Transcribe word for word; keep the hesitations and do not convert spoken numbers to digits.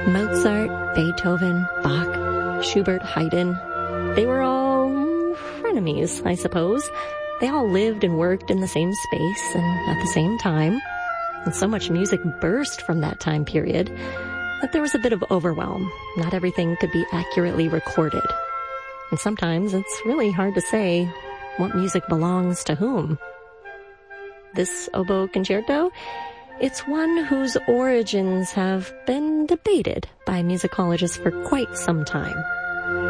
Mozart, Beethoven, Bach, Schubert, Haydn. They were all mm, frenemies, I suppose. They all lived and worked in the same space and at the same time. And so much music burst from that time period that there was a bit of overwhelm. Not everything could be accurately recorded. And sometimes it's really hard to say what music belongs to whom. This oboe concerto, it's one whose origins have been debated by musicologists for quite some time.